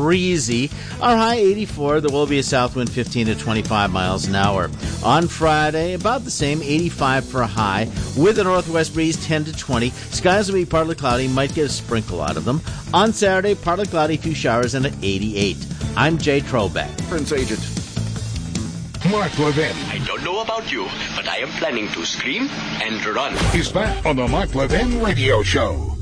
breezy. Our high 84. There will be a south wind 15 to 25 miles an hour. On Friday, about the same, 85 for a high, with a northwest breeze 10 to 20. Skies will be partly cloudy, might get a sprinkle out of them. On Saturday, partly cloudy, few showers, and at 88. I'm Jay Trobeck. Prince Agent. Mark Levin. I don't know about you, but I am planning to scream and run. He's back on the Mark Levin Radio Show.